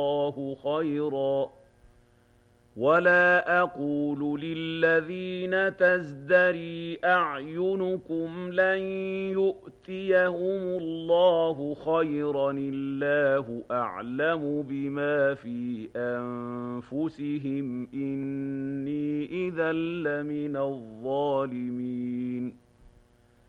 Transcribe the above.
الله خيرا ولا أقول للذين تزدري أعينكم لن يؤتيهم الله خيرا الله أعلم بما في أنفسهم إني إذا لمن الظالمين